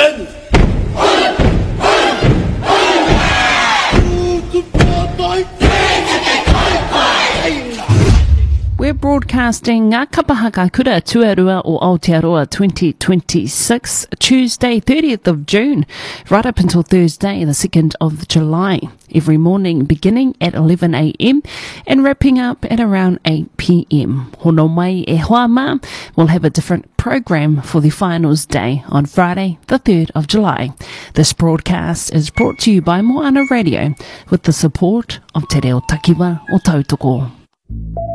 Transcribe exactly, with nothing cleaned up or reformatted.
Ready. We're broadcasting Ngā Kapahaka Kura Tuarua o Aotearoa twenty twenty-six, Tuesday thirtieth of June, right up until Thursday the second of July. Every morning beginning at eleven a m and wrapping up at around eight p m. Hono mai e hoa ma, we'll have a different program for the finals day on Friday the third of July. This broadcast is brought to you by Moana Radio with the support of Te Reo Takiwa o Tautoko.